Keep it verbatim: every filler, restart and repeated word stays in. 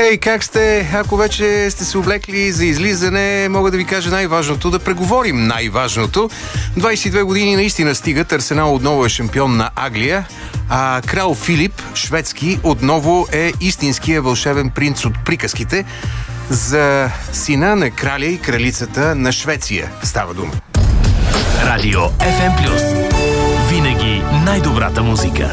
Хей, как сте? Ако вече сте се облекли за излизане, мога да ви кажа най-важното, да преговорим най-важното. двайсет и две години наистина стигат. Арсенал отново е шампион на Англия, а крал Филип, шведски, отново е истинския вълшебен принц от приказките. За сина на краля и кралицата на Швеция става дума. Радио Еф Ем Плюс. Винаги най-добрата музика.